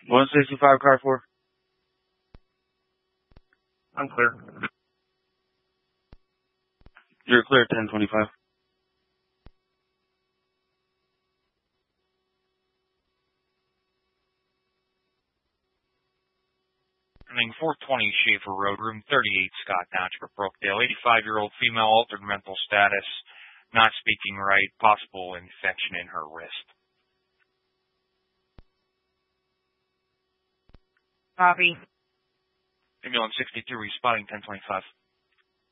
165 car 4. I'm clear. You're clear at 1025. Running 420 Schaefer Road, room 38, Scott Township, Brookdale. 85-year-old female, altered mental status, not speaking right, possible infection in her wrist. Copy. Ambulance 62, responding 1025.